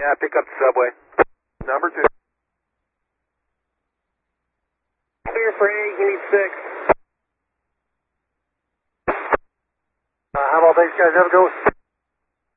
Yeah, pick up the subway. Number 2. Clear for 8, you need 6. How about these guys have a go?